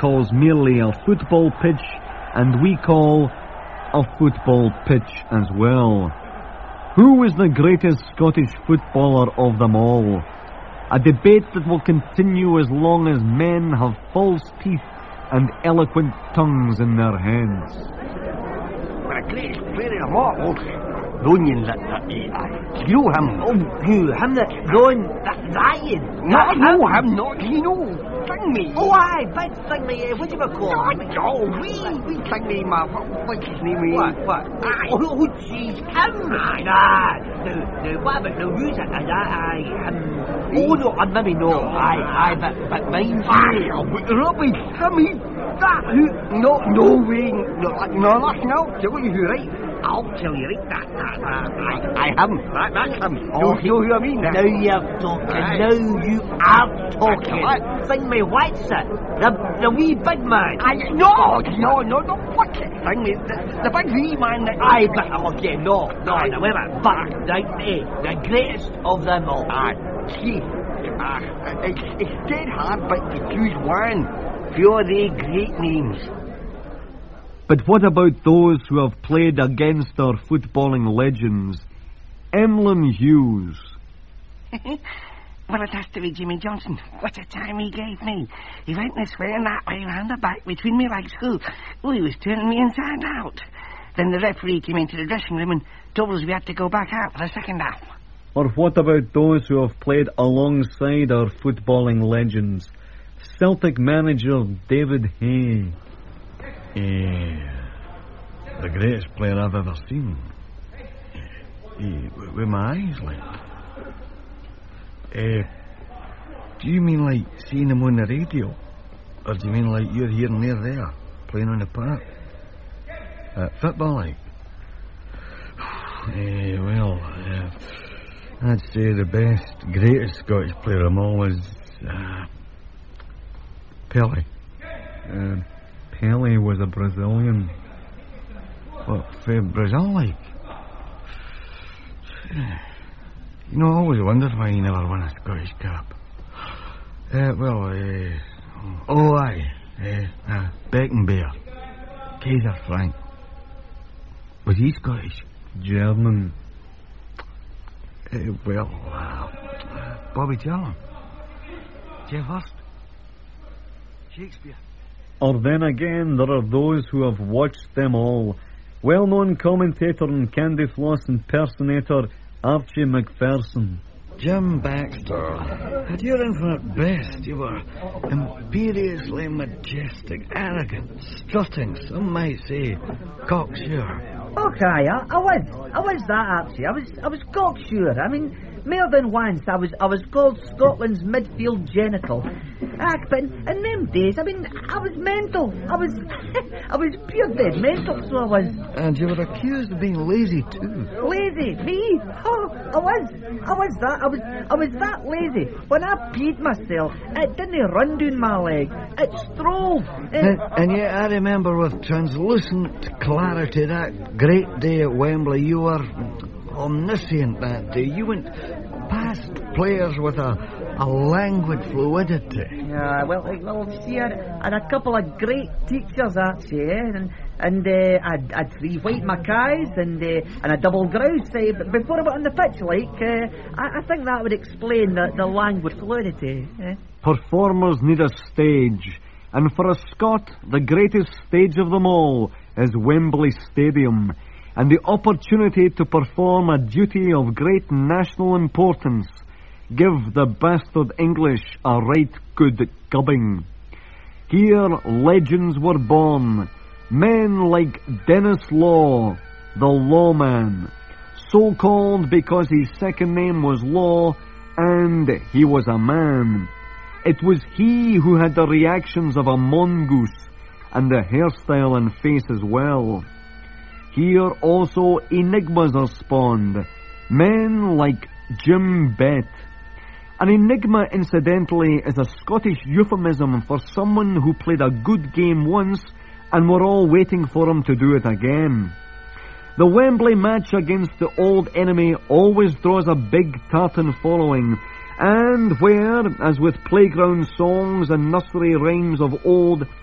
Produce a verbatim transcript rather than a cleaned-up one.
calls merely a football pitch, and we call a football pitch as well. Who is the greatest Scottish footballer of them all? A debate that will continue as long as men have false teeth and eloquent tongues in their heads. But a great player of all, Ronion that that I. You know him? Oh, who? Him that Ron that Ryan? Not know him, not you know. Sing me. Oh, aye, big thing me. What do you call him? Oh, we we sing me, ma. What's his name? What? What? Aye. Oh, oh, jeez, him. Aye, nah. No, no. What about no music? Aye, aye. Him. Oh no, I maybe no. Aye, aye, but but mine. Aye, oh, but rubbish. Him, he that who? No, no way. No, no, listen, I'll tell you who, right? I'll tell you, right? That, that, that. I, I haven't. That, that's him. Oh, you know who I mean? Now you're talking. Aye. Now you are talking. Sing me, what's it? The the wee big man. I no, no, no, no. What's it? Sing me, the, the big wee man. That, aye, but okay, no, no, no, wait a minute. But the, eh, the greatest of them all. Aye, see, ah, it's it's dead hard, but to choose one. Few of the great names. But what about those who have played against our footballing legends? Emlyn Hughes. Well, it has to be Jimmy Johnson. What a time he gave me. He went this way and that way round the back between me legs. Ooh, ooh, he was turning me inside out. Then the referee came into the dressing room and told us we had to go back out for the second half. Or what about those who have played alongside our footballing legends? Celtic manager David Hay. Yeah, the greatest player I've ever seen. Yeah, with my eyes, like. Uh, do you mean like seeing him on the radio? Or do you mean like you're here and they're there, playing on the park? Uh, football, like? Uh, well, uh, I'd say the best, greatest Scottish player of them all was uh, Pelé. Uh, Pelé was a Brazilian. What, for Brazil, like? You know, I always wondered why he never won a Scottish cap. Uh, well, uh, oh, aye, uh, uh, Beckenbauer, Kaiser Frank. Was he Scottish? German. Uh, well, uh, Bobby Charlton, Jeff Hurst, Shakespeare. Or then again, there are those who have watched them all. Well-known commentator and candy floss impersonator Archie Macpherson. Jim Baxter, at your infinite best, you were imperiously majestic, arrogant, strutting, some might say, cocksure. Okay, I, I was, I was that Archie. I was, I was cocksure. I mean, more than once, I was, I was called Scotland's midfield genital. Ah, but in them days, I mean, I was mental. I was, I was pure dead mental, so I was. And you were accused of being lazy too. Lazy? Me? Oh, I was, I was that. I was, I was that lazy. When I peed myself, it didn't run down my leg. It strolled. It... And, and yet I remember with translucent clarity that great day at Wembley, you were omniscient that day. You went past players with a, a languid fluidity. Yeah, well, well, see, I had a couple of great teachers, actually, eh? and and uh, I'd, I'd three white Mackays and uh, and a double grouse. Uh, but before I went on the pitch, like, uh, I, I think that would explain the, the languid fluidity. Eh? Performers need a stage, and for a Scot, the greatest stage of them all is Wembley Stadium, and the opportunity to perform a duty of great national importance. Give the bastard English a right good gubbing. Here legends were born, men like Denis Law, the Lawman, so called because his second name was Law and he was a man. It was he who had the reactions of a mongoose and the hairstyle and face as well. Here also enigmas are spawned, men like Jim Bett. An enigma, incidentally, is a Scottish euphemism for someone who played a good game once and we're all waiting for him to do it again. The Wembley match against the old enemy always draws a big tartan following, and where, as with playground songs and nursery rhymes of old,